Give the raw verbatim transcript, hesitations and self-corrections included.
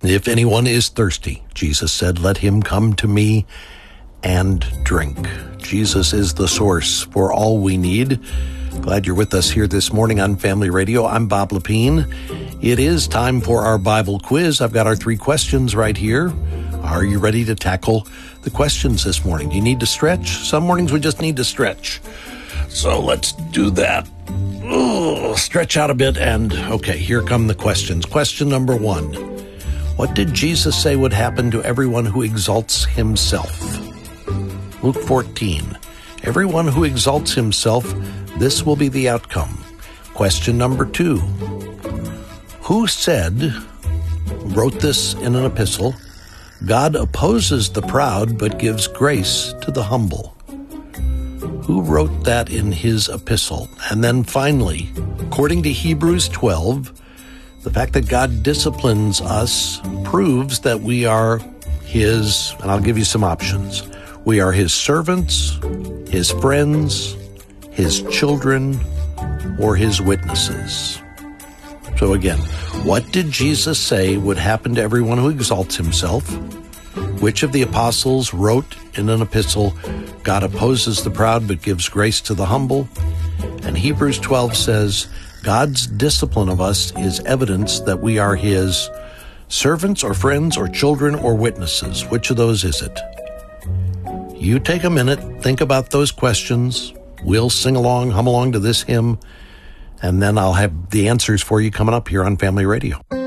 If anyone is thirsty, Jesus said, let him come to me and drink. Jesus is the source for all we need. Glad you're with us here this morning on Family Radio. I'm Bob Lepine. It is time for our Bible quiz. I've got our three questions right here. Are you ready to tackle the questions this morning? Do you need to stretch? Some mornings we just need to stretch. So let's do that. Ugh, stretch out a bit and, okay, here come the questions. Question number one. What did Jesus say would happen to everyone who exalts himself? Luke fourteen. Everyone who exalts himself, this will be the outcome. Question number two. Who said, wrote this in an epistle, God opposes the proud but gives grace to the humble? Who wrote that in his epistle? And then finally, according to Hebrews twelve, the fact that God disciplines us proves that we are his, and I'll give you some options. We are his servants, his friends, his children, or his witnesses. So again, what did Jesus say would happen to everyone who exalts himself? Which of the apostles wrote in an epistle, God opposes the proud but gives grace to the humble? And Hebrews twelve says, God's discipline of us is evidence that we are his servants or friends or children or witnesses. Which of those is it? You take a minute, think about those questions. We'll sing along, hum along to this hymn, and then I'll have the answers for you coming up here on Family Radio.